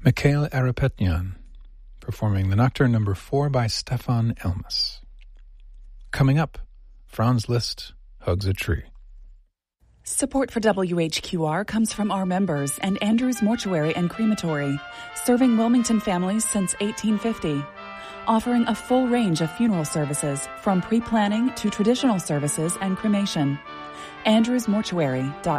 Mikhail Arapetyan, performing the Nocturne No. 4 by Stefan Elmas. Coming up, Franz Liszt hugs a tree. Support for WHQR comes from our members and Andrews Mortuary and Crematory, serving Wilmington families since 1850. Offering a full range of funeral services, from pre-planning to traditional services and cremation. AndrewsMortuary.com.